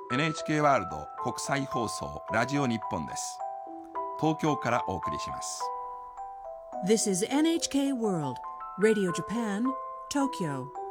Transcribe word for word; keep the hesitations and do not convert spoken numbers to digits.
エヌエイチケー ワールド国際放送ラジオ日本です。東京からお送りします。 This is エヌエイチケー World Radio Japan, Tokyo